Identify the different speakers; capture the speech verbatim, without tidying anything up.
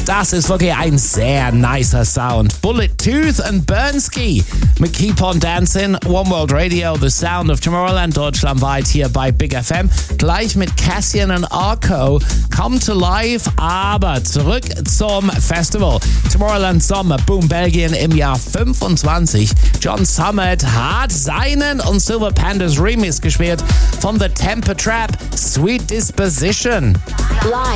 Speaker 1: Das ist wirklich ein sehr nicer Sound. Bullet Tooth und Bernski mit Keep on Dancing, One World Radio, The Sound of Tomorrowland, deutschlandweit hier bei Big F M. Gleich mit Cassian und Arco, Come to Life, aber zurück zum Festival. Tomorrowland Sommer, Boom Belgien im Jahr fünfundzwanzig. John Summit hat seinen und Silver Pandas Remix gespielt von The Temper Trap, Sweet Disposition.
Speaker 2: Live.